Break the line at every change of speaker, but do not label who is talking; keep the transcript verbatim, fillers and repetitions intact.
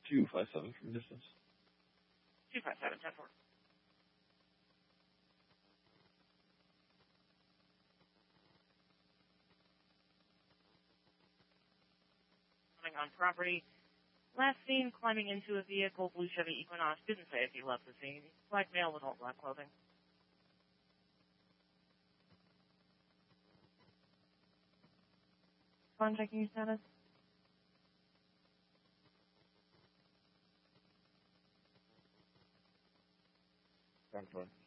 two five seven from distance.
two five seven, ten four. Coming on property. Last seen climbing into a vehicle, blue Chevy Equinox. Didn't say if he left the scene. Black male with all black clothing. Phone checking your status.
ten four.